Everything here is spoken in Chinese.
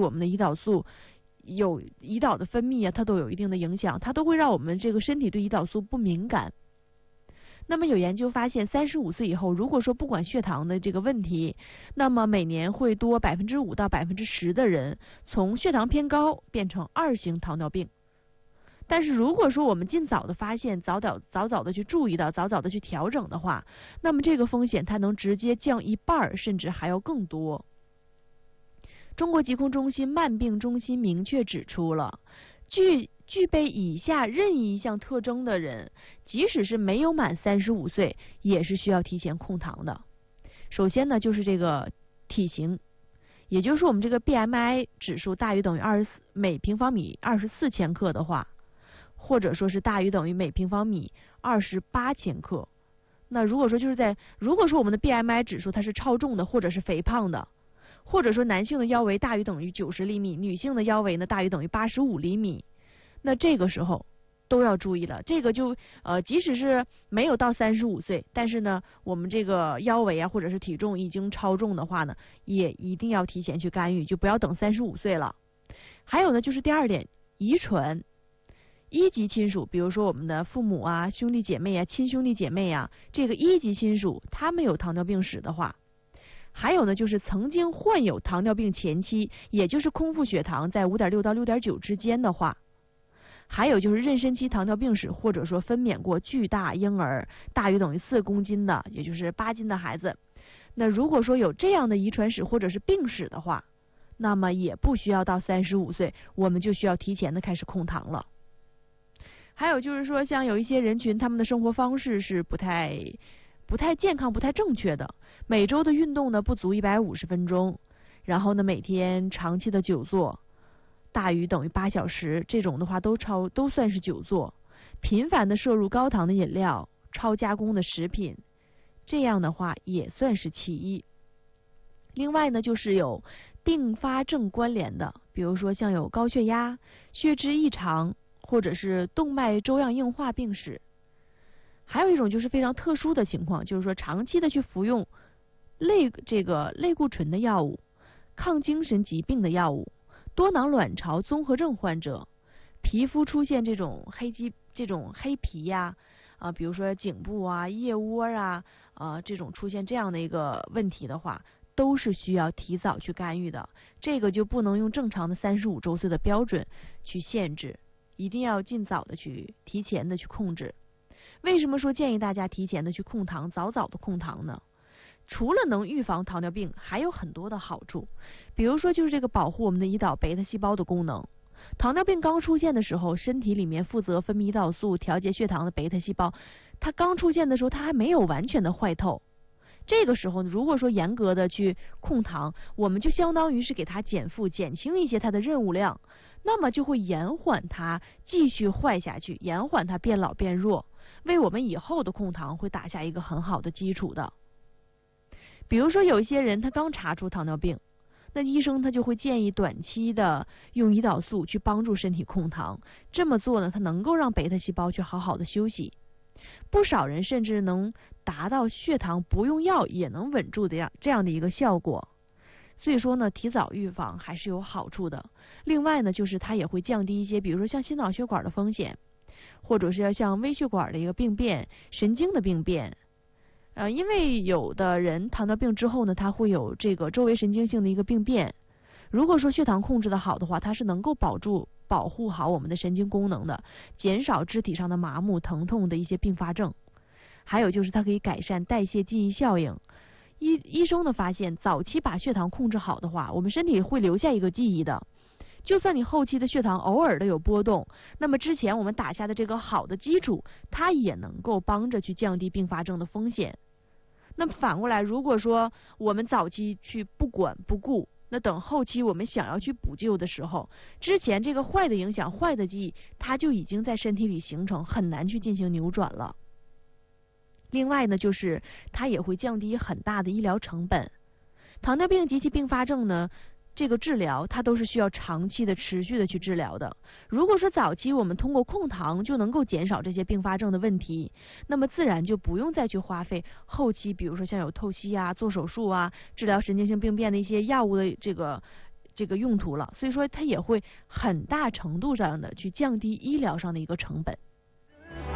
我们的胰岛素有胰岛的分泌啊，它都有一定的影响，它都会让我们这个身体对胰岛素不敏感。那么有研究发现，35岁以后，如果说不管血糖的这个问题，那么每年会多5%到10%的人从血糖偏高变成2型糖尿病。但是如果说我们尽早的发现，早早的去注意到，早早的去调整的话，那么这个风险它能直接降1半，甚至还要更多。中国疾控中心慢病中心明确指出了，具备以下任意一项特征的人，即使是没有满35岁，也是需要提前控糖的。首先呢，就是这个体型，也就是说我们这个 BMI 指数大于等于24每平方米24千克的话，或者说是大于等于每平方米28千克。那如果说我们的 BMI 指数它是超重的或者是肥胖的，或者说男性的腰围大于等于90厘米，女性的腰围呢大于等于85厘米，那这个时候都要注意了。这个就即使是没有到35岁，但是呢我们这个腰围啊或者是体重已经超重的话呢，也一定要提前去干预，就不要等35岁了。还有呢就是第二点，遗传。一级亲属，比如说我们的父母啊、兄弟姐妹啊、亲兄弟姐妹啊，这个一级亲属他们有糖尿病史的话，还有呢就是曾经患有糖尿病前期，也就是空腹血糖在5.6到6.9之间的话，还有就是妊娠期糖尿病史，或者说分娩过巨大婴儿大于等于4公斤的，也就是8斤的孩子，那如果说有这样的遗传史或者是病史的话，那么也不需要到35岁，我们就需要提前的开始控糖了。还有就是说，像有一些人群，他们的生活方式是不太健康、不太正确的。每周的运动呢不足150分钟，然后呢每天长期的久坐，大于等于8小时，这种的话都算是久坐。频繁的摄入高糖的饮料、超加工的食品，这样的话也算是其一。另外呢，就是有并发症关联的，比如说像有高血压、血脂异常，或者是动脉粥样硬化病史。还有一种就是非常特殊的情况，就是说长期的去服用类固醇的药物、抗精神疾病的药物、多囊卵巢综合症患者、皮肤出现这种黑皮呀、比如说颈部啊、腋窝啊、这种出现这样的一个问题的话，都是需要提早去干预的。这个就不能用正常的35周岁的标准去限制，一定要尽早的去提前的去控制。为什么说建议大家提前的去控糖，早早的控糖呢？除了能预防糖尿病，还有很多的好处。比如说就是这个保护我们的胰岛贝塔细胞的功能。糖尿病刚出现的时候，身体里面负责分泌胰岛素、调节血糖的贝塔细胞，它刚出现的时候，它还没有完全的坏透。这个时候呢，如果说严格的去控糖，我们就相当于是给它减负、减轻一些它的任务量，那么就会延缓它继续坏下去，延缓它变老变弱，为我们以后的控糖会打下一个很好的基础的。比如说有一些人他刚查出糖尿病，那医生他就会建议短期的用胰岛素去帮助身体控糖，这么做呢，它能够让贝塔细胞去好好的休息。不少人甚至能达到血糖不用药也能稳住的这样的一个效果。所以说呢，提早预防还是有好处的。另外呢，就是它也会降低一些，比如说像心脑血管的风险，或者是要像微血管的一个病变、神经的病变。因为有的人糖尿病之后呢，他会有这个周围神经性的一个病变。如果说血糖控制的好的话，它是能够保护好我们的神经功能的，减少肢体上的麻木、疼痛的一些并发症。还有就是它可以改善代谢记忆效应。医生的发现，早期把血糖控制好的话，我们身体会留下一个记忆的。就算你后期的血糖偶尔的有波动，那么之前我们打下的这个好的基础，它也能够帮着去降低并发症的风险。那么反过来，如果说我们早期去不管不顾，那等后期我们想要去补救的时候，之前这个坏的影响、坏的记忆，它就已经在身体里形成，很难去进行扭转了。另外呢，就是它也会降低很大的医疗成本。糖尿病及其并发症呢，这个治疗它都是需要长期的持续的去治疗的。如果说早期我们通过控糖就能够减少这些并发症的问题，那么自然就不用再去花费后期，比如说像有透析啊、做手术啊、治疗神经性病变的一些药物的这这个用途了，所以说它也会很大程度上的去降低医疗上的一个成本。